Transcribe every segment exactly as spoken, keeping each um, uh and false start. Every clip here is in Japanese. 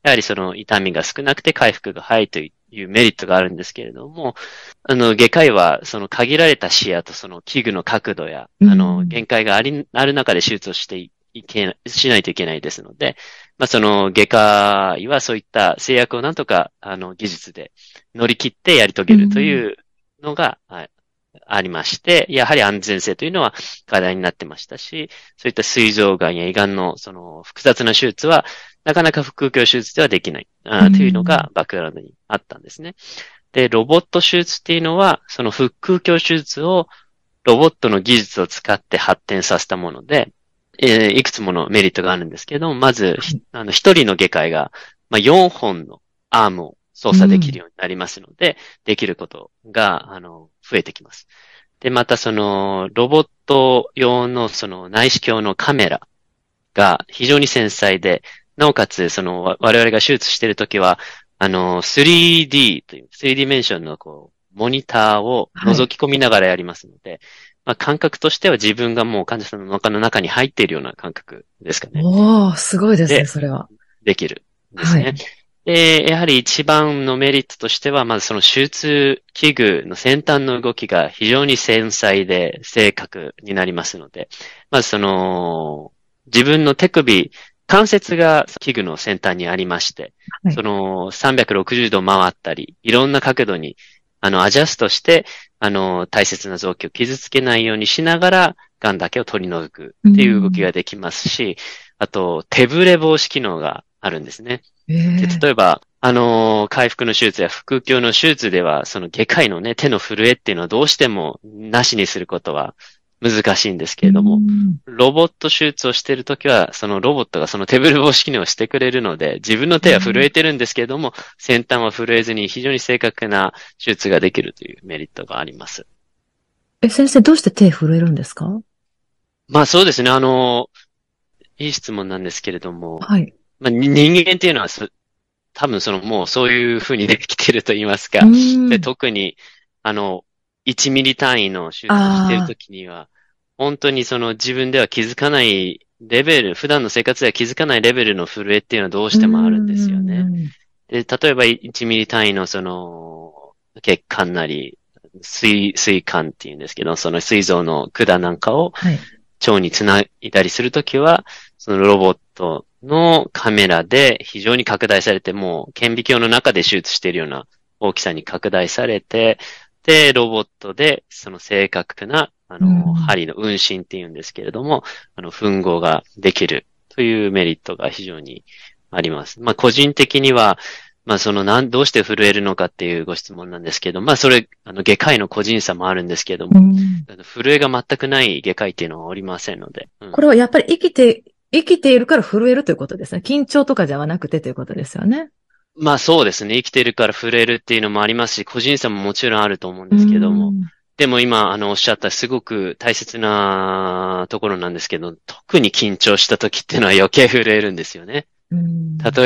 やはりその痛みが少なくて回復が早いというメリットがあるんですけれども、あの、外科医はその限られた視野とその器具の角度や、 うあの、 ん。 限界があり、ある中で手術をしていけ、しないといけないですので、まあ、その外科医はそういった制約をなんとか、あの、技術で乗り切ってやり遂うげるとん。 いうのが、はい、ありまして、やはり安全性というのは課題になってましたし、そういった膵臓がんや胃がんのその複雑な手術は、なかなか腹腔鏡手術ではできないうあというのん。 がバックグラウンドにあったんですね。で、ロボット手術っていうのは、その腹腔鏡手術をロボットの技術を使って発展させたもので、えーいくつものメリットがあるんですけども、まず、ひはい。 あの、一人の外科医が、まあ、よんほんのアームを操作できるうん。 ようになりますので、できることが、あの、増えてきます。で、またその、ロボット用のその内視鏡のカメラが非常に繊細で、なおかつ、その、わ我々が手術しているときは、あの、スリーディー という、スリーディメンションのこう、モニターをはい。 覗き込みながらやりますので、まあ、感覚としては自分がもう患者さんの中の中に入っているような感覚ですかね。 おー、すごいですね、 で、 それは。 できるんですね。 はい。 で、やはり一番のメリットとしては、まずその手術器具の先端の動きが非常に繊細で正確になりますので、まずその、自分の手首、関節が器具の先端にありまして、 はい。 そのさんびゃくろくじゅうど回ったり、いろんな角度に、あの、アジャストして、あの、大切な臓器を傷つけないようにしながら、癌だけを取り除くうっていう動きん。 ができますし、あと、手ブレ防止機能があるんですね。 えで、 え。 例えば、あのー回復の手術や腹腔鏡の手術では、その外科医のね、手の震えっていうのはどうしてもなしにすることは難しいんですうけれども、 ん。 ロボット手術をしているときは、そのロボットがその手ブレ防止機能をしてくれるので、自分の手は震えてるんですけれども、先端は震えずに非常に正確な手術ができるというメリットがあります。 え、先生、どうして手震えるんですか？ まあそうですね、あのーいい質問なんですけれども、 はい。 まあに人間っていうのは多分そのもうそういう風にできてると言いますうか。で、 ん。 特に、あの、いちミリ単位の手術をしているああ、 ときには、本当にその自分では気づかないレベル、普段の生活では気づかないレベルの震えっていうのはどううしてもあるんですよね。 ん。 で、例えばいちミリ単位のその、血管なり、水、水管っていうんですけど、その膵臓の管なんかをはい。 腸につないだりするときは、そのロボットのカメラで非常に拡大されて、もう顕微鏡の中で手術しているような大きさに拡大されて、で、ロボットでその正確な、あうの、 ん。 針の運針っていうんですけれども、あの、吻合ができるというメリットが非常にあります。まあ、個人的には、まあ、その、なん、どうして震えるのかっていうご質問なんですけど、まあ、それ、あの、外科医の個人差もあるんですけどうも、 ん。 あの震えが全くない外科医っていうのはおりませんので、うん。 これはやっぱり生きて、生きているから震えるということですね。緊張とかではなくてということですよね。 まあそうですね。生きてるから震えるっていうのもありますし、個人差ももちろんあると思うんうですけども。 ん。 でも今、あの、おっしゃったすごく大切なところなんですけど、特に緊張した時っていうのは余計震えるんですよね。 うん。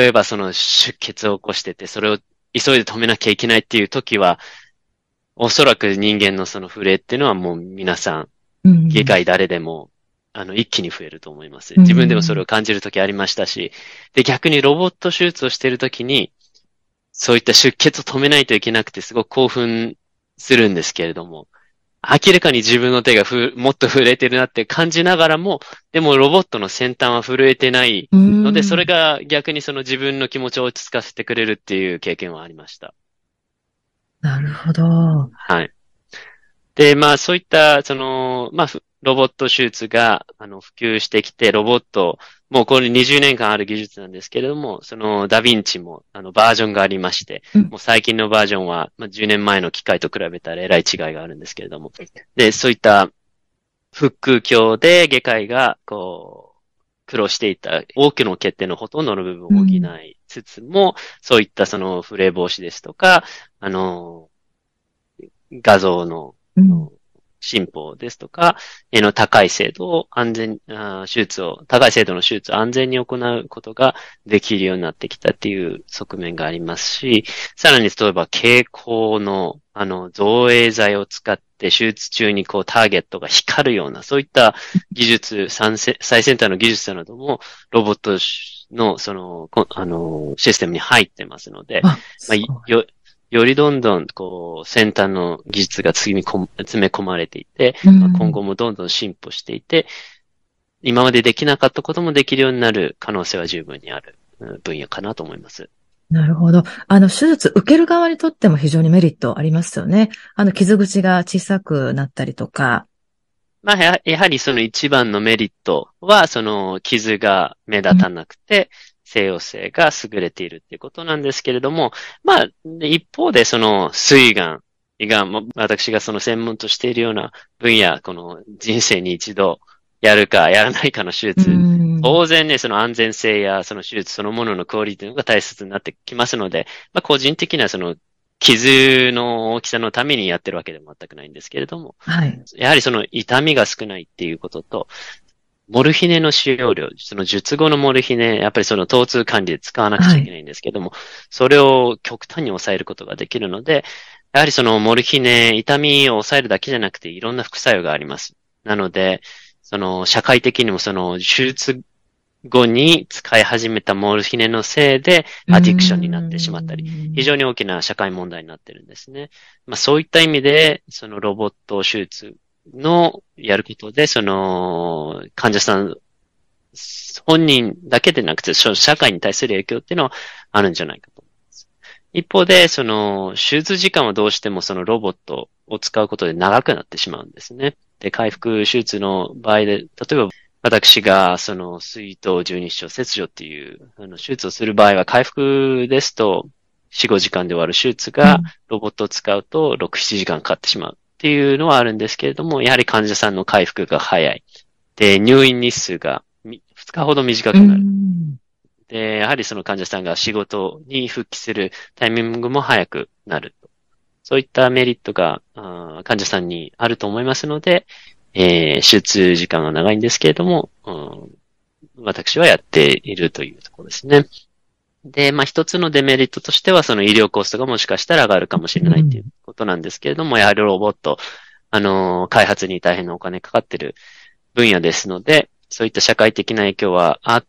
例えばその出血を起こしてて、それを急いで止めなきゃいけないっていう時は、おそらく人間のその震えっていうのはもう皆さん、 うん。 外科医誰でも、あの、一気に増えると思います。 う自分でもそれん。 を感じる時ありましたし、で、逆にロボット手術をしている時に、そういった出血を止めないといけなくてすごく興奮するんですけれども、明らかに自分の手がふ、もっと震えてるなって感じながらも、でもロボットの先端は震えてないうので、それん。 が逆にその自分の気持ちを落ち着かせてくれるっていう経験はありました。 なるほど。 はい。で、まあそういった、その、まあふロボット手術が、あの、普及してきて、ロボット、もうこれにじゅうねんかんある技術なんですけれども、そのダヴィンチも、あの、バージョンがありまして、 うん。 もう最近のバージョンは、まあじゅうねんまえの機械と比べたらえらい違いがあるんですけれども、で、そういった腹腔鏡で外科医が、こう、苦労していた多くの欠点のほとんどの部分を補いうん。 つつも、そういったそのフレ防止ですとか、あの、画像の、 うん。 あの進歩ですとか、絵の高い精度を安全、あ手術を、高い精度の手術を安全に行うことができるようになってきたっていう側面がありますし、さらに例えば蛍光の、あの、造影剤を使っ手術中にこうターゲットが光るような、そういった技術、最先端の技術なども、ロボットの、その、あの、システムに入ってますので、 あ、 まあ、よ、よりどんどん、こう、先端の技術が次にこ詰め込まれていて、まあ、今後もどんどん進歩していて、今までできなかったこともできるようになる可能性は十分にある分野かなと思います。 なるほど。あの、手術受ける側にとっても非常にメリットありますよね。あの、傷口が小さくなったりとか。 まあ、や、やはりその一番のメリットは、その傷が目立たなくて、静養性が優れているっていうことなんですけれども、まあ、一方でその膵がん、胃がん、私がその専門としているような分野、この人生に一度やるかやらないかの手術、当然ね、その安全性やその手術そのもののクオリティが大切になってきますので、まあ、個人的なその傷の大きさのためにやってるわけでも全くないんですけれども、 はい、 やはりその痛みが少ないっていうことと、モルヒネの使用量、その術後のモルヒネ、やっぱりその疼痛管理で使わなくちゃいけないんですけども、はい、それを極端に抑えることができるので、やはりそのモルヒネ、痛みを抑えるだけじゃなくていろんな副作用があります。なので、その社会的にもその手術後に使い始めたモルヒネのせいでアディクションになってしまったり、非常に大きな社会問題になってるんですね。まあそういった意味で、そのロボット手術のやることで、その患者さん本人だけでなくて、社会に対する影響っていうのはあるんじゃないかと思います。一方で、その手術時間はどうしてもそのロボットを使うことで長くなってしまうんですね。で、回復手術の場合で、例えば私がその膵頭十二指腸切除っていうあの手術をする場合は回復ですとよん、ごじかんで終わる手術がロボットを使うとろく、ななじかんかかってしまうっていうのはあるんですけれども、やはり患者さんの回復が早い。で、入院日数がふつかほど短くなる。で、やはりその患者さんが仕事に復帰するタイミングも早くなる。そういったメリットが患者さんにあると思いますので、えー、手術時間が長いんですけれども、うん、私はやっているというところですね。で、まあ一つのデメリットとしては、その医療コストがもしかしたら上がるかもしれないということなんですけれども、うん、やはりロボット、あのー、開発に大変なお金かかっている分野ですので、そういった社会的な影響はあって、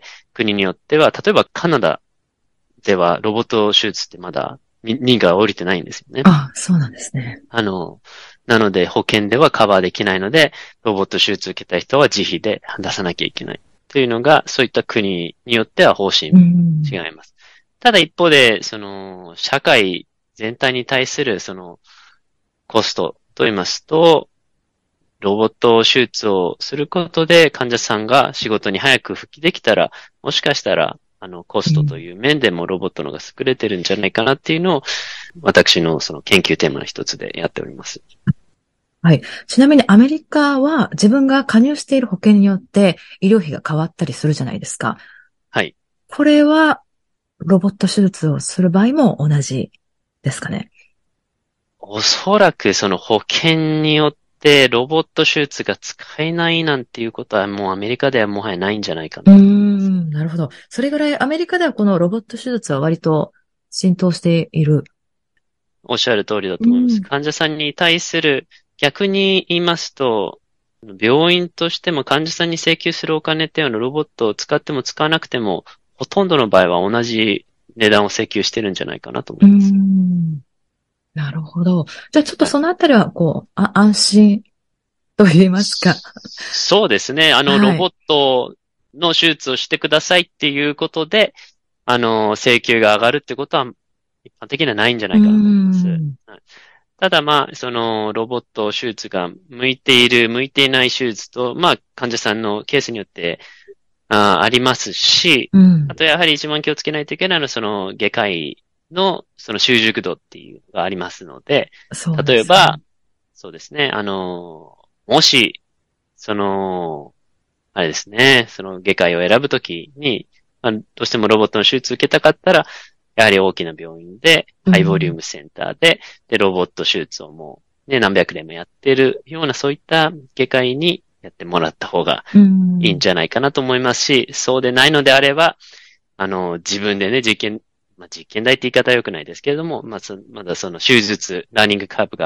国によっては、例えばカナダではロボット手術ってまだ認可が下りてないんですよね。 あ、そうなんですね。 あの、なので保険ではカバーできないので、ロボット手術を受けた人は自費で出さなきゃいけない。というのが、そういった国によっては方針違います。ただ一方で、その、社会全体に対するその、コストと言いますと、ロボット手術をすることで患者さんが仕事に早く復帰できたら、もしかしたら、あの、コストという面でもロボットの方が優れてるんじゃないかなっていうのを、私のその研究テーマの一つでやっております。 はい。ちなみにアメリカは自分が加入している保険によって医療費が変わったりするじゃないですか。 はい。 これはロボット手術をする場合も同じですかね。 おそらくその保険によってロボット手術が使えないなんていうことはもうアメリカではもはやないんじゃないかな。 うーん、なるほど。それぐらいアメリカではこのロボット手術は割と浸透している。 おっしゃる通りだと思います。患者さんに対する逆に言いますと、病院としても患者さんに請求するお金っていうのはロボットを使っても使わなくても、ほとんどの場合は同じ値段を請求してるんじゃないかなと思います。 うーん、なるほど。じゃあちょっとそのあたりは、こう、あ、安心と言いますか。 そうですね。あの、はい、ロボットの手術をしてくださいっていうことで、あの、請求が上がるってことは一般的にはないんじゃないかなと思います。ただまあ、そのロボット手術が向いている、向いていない手術と、まあ患者さんのケースによってあ, ありますし、うん、あとやはり一番気をつけないといけないのはその外科医のその習熟度っていうのがありますので、そうですね、例えば、そうですね、あの、もし、その、あれですね、その外科医を選ぶときに、まあ、どうしてもロボットの手術を受けたかったら、やはり大きな病院で、ハイボリュームセンターで、うん、で、ロボット手術をもう、ね、何百例もやってるような、そういった外科医にやってもらった方がいいんじゃないかなと思いますし、うん、そうでないのであれば、あの、自分でね、実験、まあ、実験台って言い方は良くないですけれども、まあ、まだその手術、ラーニングカーブが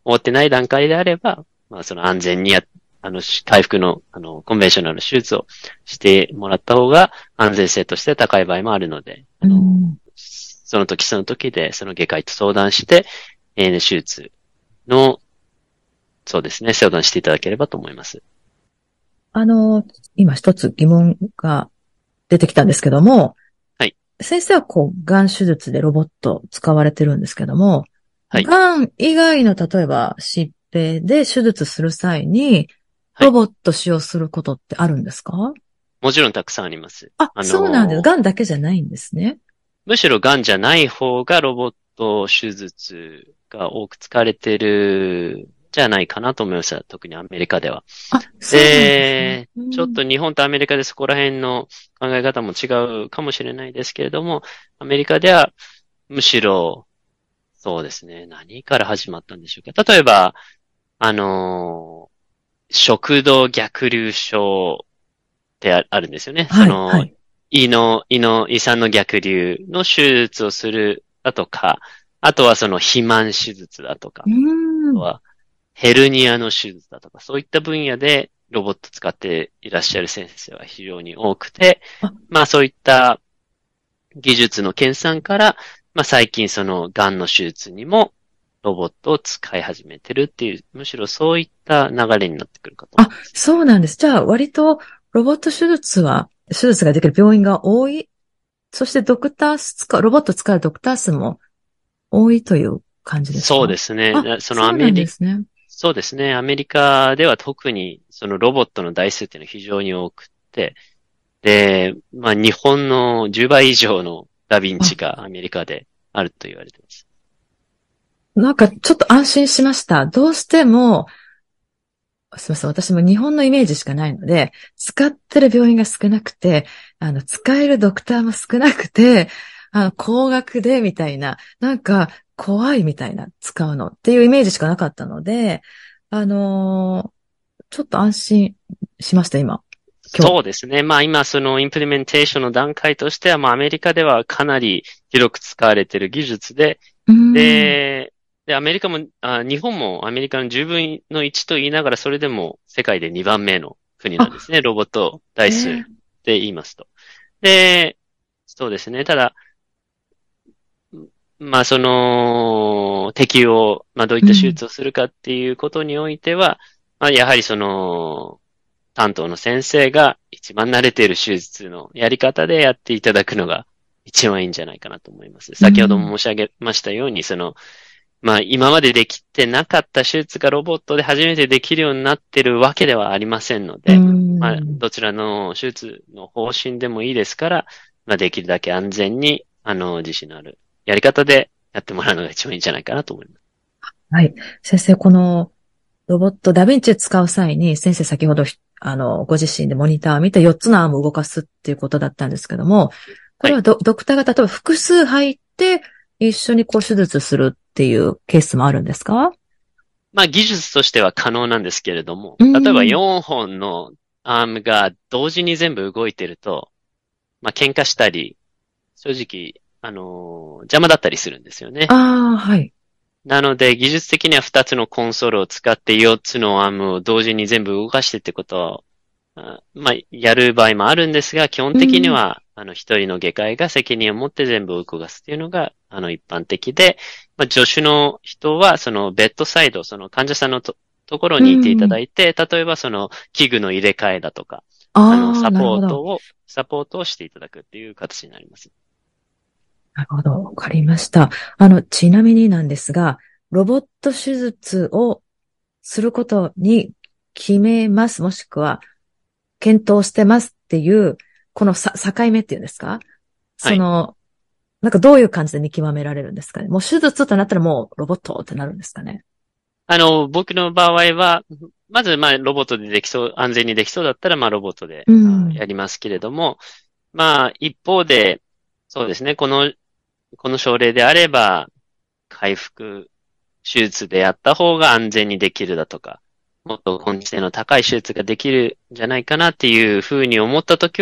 終わってない段階であれば、まあその安全にや、あの、回復の、あの、コンベンショナルな手術をしてもらった方が安全性として高い場合もあるので、あの、 うん、 その時その時でその外科医と相談して、エーエヌ 手術の、そうですね、相談していただければと思います。 あの、今一つ疑問が出てきたんですけども、 はい。 先生はこう、がん手術でロボット使われてるんですけども、 はい。 がん以外の例えば疾病で手術する際に、 はい。 ロボット使用することってあるんですか？ もちろんたくさんあります。 あ、 あそうなんです。 の、 がんだけじゃないんですね。 むしろ癌じゃない方がロボット手術が多く使われてるじゃないかなと思いました。特にアメリカでは。 あ、そうなんですね。 で、ちょっうん、 と日本とアメリカでそこら辺の考え方も違うかもしれないですけれども、アメリカではむしろ、そうですね、何から始まったんでしょうか。例えば、あの、食道逆流症ってああるんですよね。そはい、はの、 い。 胃の、胃の、胃酸の逆流の手術をするだとか、あとはその肥満手術だとか、 うーん。 あとはヘルニアの手術だとか、そういった分野でロボット使っていらっしゃる先生は非常に多くて、 あ、 まあそういった技術の研鑽から、まあ最近その癌の手術にもロボットを使い始めてるっていう、むしろそういった流れになってくるかと思あ、 います。 そうなんです。じゃあ、割とロボット手術は、手術ができる病院が多い。そしてドクター数使う、ロボット使うドクター数も多いという感じですそうか？ ですね。 あ、 そのそうなんでアメリすね。 そうですね。アメリカでは特にそのロボットの台数っていうのは非常に多くて、で、まあ日本のじゅうばい以上のダヴィンチあ、 がアメリカであると言われています。 なんかちょっと安心しました。どうしても、すみません。私も日本のイメージしかないので、使ってる病院が少なくて、あの、使えるドクターも少なくて、あの、高額でみたいな、なんか怖いみたいな、使うのっていうイメージしかなかったので、あのーちょっと安心しました、今。今日。 そうですね。まあ今そのインプリメンテーションの段階としては、まあアメリカではかなり広く使われている技術で、 うーん。 で、で、アメリカも、あ、日本もアメリカのじゅうぶんのいちと言いながら、それでも世界でにばんめの国なんですあ、 ね。ロボット台数えー、 で言いますと。で、そうですね。ただ、まあ、その、適用、まあ、どういった手うん。 術をするかっていうことにおいては、まあ、やはりその、担当の先生が一番慣れている手術のやり方でやっていただくのが一番いいんじゃないかなと思います。 うん。 先ほども申し上げましたように、その、まあ、今までできてなかった手術がロボットで初めてできるようになっているわけではありませんのうで、まあ、 ん。 どちらの手術の方針でもいいですから、まあ、できるだけ安全に、あの、自信のあるやり方でやってもらうのが一番いいんじゃないかなと思います。 はい。先生、このロボット、ダヴィンチ使う際に、先生先ほど、あの、ご自身でモニターを見てよっつのアームを動かすっていうことだったんですけども、こはい。 れはド、ドクターが例えば複数入って一緒にこう手術するっていうケースもあるんですか？ まあ、技術としては可能なんですけれども、 う例えばん。 よんほんのアームが同時に全部動いてると、まあ、喧嘩したり、正直、あのー邪魔だったりするんですよね。 ああ、はい。 なので、技術的にはふたつのコンソールを使ってよっつのアームを同時に全部動かしてってことを、あまあ、やる場合もあるんですが、基本うん。 的には、あの、一人の外科医が責任を持って全部動かすっていうのが、あの、一般的で、まあ、助手の人は、その、ベッドサイド、その患者さんのと、ところうにいていたん。 だいて、例えばその、器具の入れ替えだとか、あの、 ああ、 サなるほど。 ポートを、サポートをしていただくっていう形になります。 なるほど。わかりました。あの、ちなみになんですが、ロボット手術をすることに決めます。もしくは、検討してますっていう、このさ境目っていうんですか？ はい。 その、なんかどういう感じで見極められるんですかね？もう手術となったらもうロボットってなるんですかね？ あの、僕の場合は、まず、まあ、ロボットでできそう、安全にできそうだったら、まあ、ロボットで、あ、 うん。 やりますけれども、まあ、一方で、そうですね、この、この症例であれば、回復手術でやった方が安全にできるだとか、もっと本質性の高い手術ができるんじゃないかなっていうふうに思ったときは、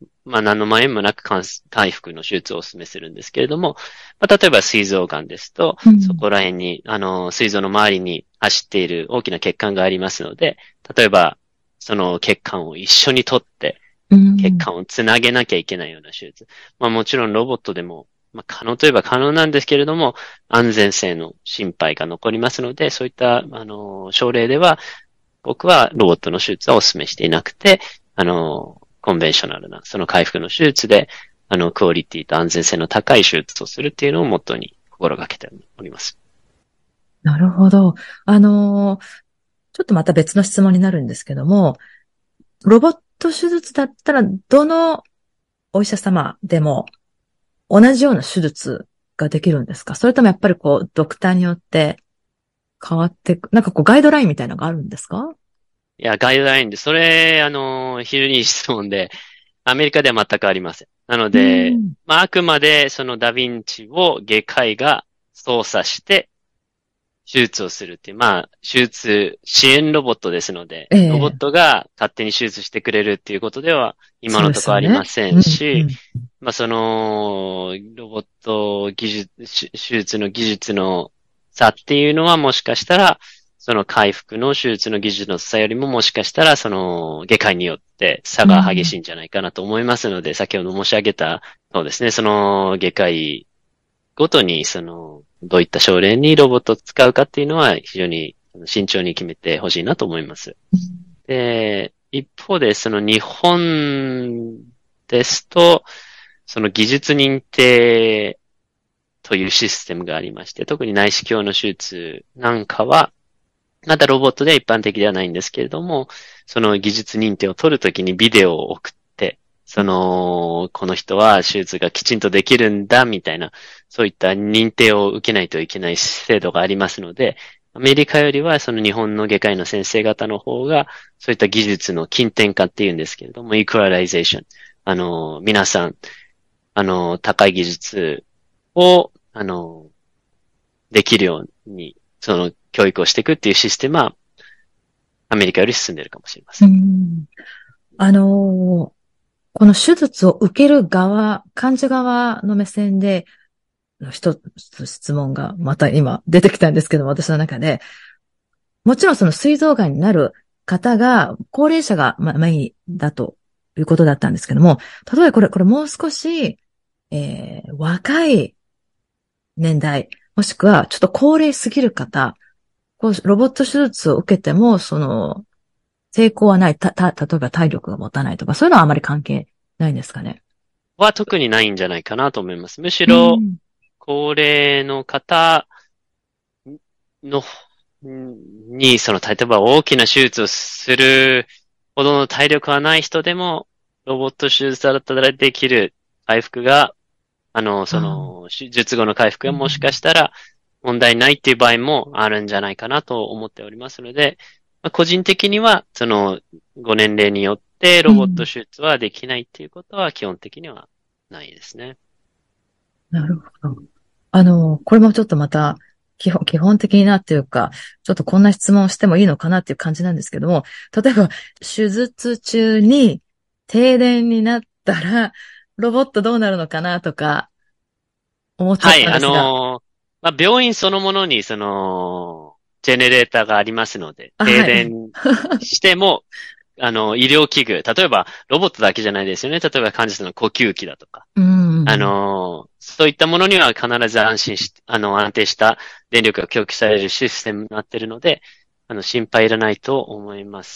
まあ何の前もなく回復の手術をお勧めするんですけれども、まあ、例えば膵臓がんですと、うん、そこら辺に、あの、膵臓の周りに走っている大きな血管がありますので、例えば、その血管を一緒に取って、血管をつなげなきゃいけないような手術。まあもちろんロボットでも、まあ可能といえば可能なんですけれども、安全性の心配が残りますので、そういった、あの、症例では、僕はロボットの手術はお勧めしていなくて、あの、コンベンショナルな、その回復の手術で、あの、クオリティと安全性の高い手術をするっていうのをモットーに心がけております。 なるほど。あの、ちょっとまた別の質問になるんですけども、ロボット手術だったら、どのお医者様でも同じような手術ができるんですか？それともやっぱりこう、ドクターによって変わってく、なんかこう、ガイドラインみたいなのがあるんですか？ いや、ガイドラインで、それ、あの、非常にいい質問で、アメリカでは全くありません。なので、まあ、あくまでそのダヴィンチを外科医が操作して、手術をするっていう、まあ、手術支援ロボットですので、えー、ロボットが勝手に手術してくれるっていうことでは、今のところありませんし、ねうんうん、まあ、その、ロボット技術、手術の技術の差っていうのはもしかしたら、その回復の手術の技術の差よりももしかしたら、その外科医によって差が激しいんじゃないかなと思いますので、うん、先ほど申し上げた、そうですね、その外科医ごとに、その、どういった症例にロボットを使うかっていうのは非常に慎重に決めてほしいなと思います。うん、で、一方で、その日本ですと、その技術認定というシステムがありまして、特に内視鏡の手術なんかは、まだロボットでは一般的ではないんですけれども、その技術認定を取るときにビデオを送って、その、この人は手術がきちんとできるんだ、みたいな、そういった認定を受けないといけない制度がありますので、アメリカよりはその日本の外科医の先生方の方が、そういった技術の近典化っていうんですけれども、イクラライゼーション。あの、皆さん、あの、高い技術を、あの、できるように、その、教育をしていくっていうシステムは、アメリカより進んでいるかもしれません。 うんあのー、この手術を受ける側、患者側の目線で、一つ質問がまた今出てきたんですけども、私の中で、もちろんその膵臓がんになる方が、高齢者がメインだということだったんですけども、例えばこれ、これもう少し、えー、若い年代、もしくはちょっと高齢すぎる方、こうロボット手術を受けても、その、成功はない、た、た、例えば体力が持たないとか、そういうのはあまり関係ないんですかね。 は特にないんじゃないかなと思います。むしろ、高齢の方の、に、その、例えば大きな手術をするほどの体力はない人でも、ロボット手術だったらできる回復が、あの、その、手術後の回復がもしかしたら問題ないっていう場合もあるんじゃないかなと思っておりますので、まあ、個人的には、その、ご年齢によってロボット手術はできないっていうことは基本的にはないですね。 うん、なるほど。あの、これもちょっとまた、基本、基本的なっていうか、ちょっとこんな質問をしてもいいのかなっていう感じなんですけども、例えば、手術中に停電になったら、ロボットどうなるのかなとか、思っちゃったんですが。はい、あのー、まあ、病院そのものに、その、ジェネレーターがありますので、停電しても、はい、あの、医療器具、例えば、ロボットだけじゃないですよね。例えば患者さんの呼吸器だとか。 うん、 あの、そういったものには必ず安心し、あの、安定した電力が供給されるシステムになっているので、あの、心配いらないと思います。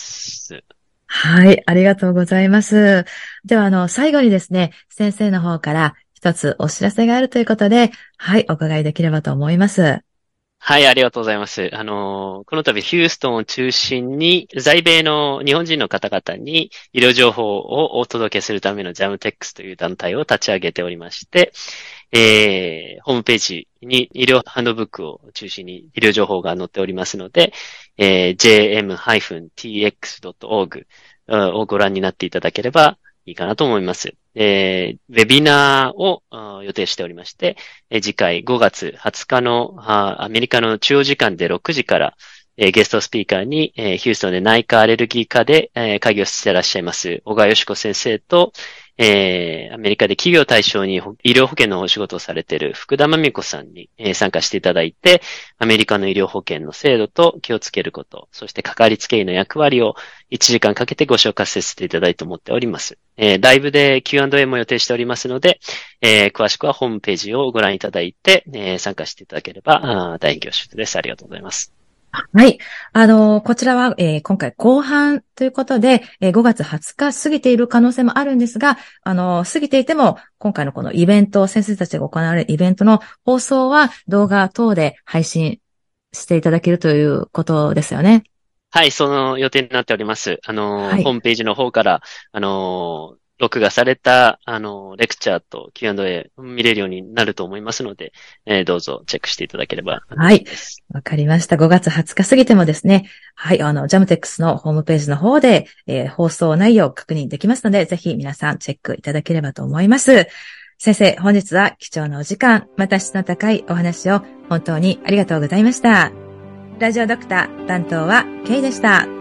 はい、ありがとうございます。では、あの、最後にですね、先生の方から一つお知らせがあるということで、はい、お伺いできればと思います。 はい、ありがとうございます。あの、この度ヒューストンを中心に在米の日本人の方々に医療情報をお届けするためのジャムテックスという団体を立ち上げておりまして、えー、ホームページに医療ハンドブックを中心に医療情報が載っておりますので、えー、ジェーエム ティーエックス ドット オージー をご覧になっていただければいいかなと思います。えー、ウェビナーを予定しておりまして、えー、次回ごがつはつかのアメリカの中央時間でろくじから、えー、ゲストスピーカーに、えー、ヒューストンで内科アレルギー科で、えー、会議をしていらっしゃいます小川よし子先生と、 えー、アメリカで企業対象に医療保険のお仕事をされている福田真美子さんに、えー、参加していただいて、アメリカの医療保険の制度と気をつけること、そしてかかりつけ医の役割をいちじかんかけてご紹介させていただいて思っております。えー、ライブで キューアンドエー も予定しておりますので、えー、詳しくはホームページをご覧いただいて、えー、参加していただければ大変恐縮です。ありがとうございます。 はい。あの、こちらは、えー、今回後半ということで、えー、ごがつはつか過ぎている可能性もあるんですが、あの、過ぎていても、今回のこのイベント、先生たちが行われるイベントの放送は動画等で配信していただけるということですよね。 はい、その予定になっております。あの、はい、ホームページの方から、あの、録画された、あの、レクチャーと キューアンドエー 見れるようになると思いますので、えー、どうぞチェックしていただければ。 はい。わかりました。ごがつはつか過ぎてもですね、はい、あの、ジャムテックスのホームページの方で、えー、放送内容を確認できますので、ぜひ皆さんチェックいただければと思います。先生、本日は貴重なお時間、また質の高いお話を本当にありがとうございました。ラジオドクター担当はケイでした。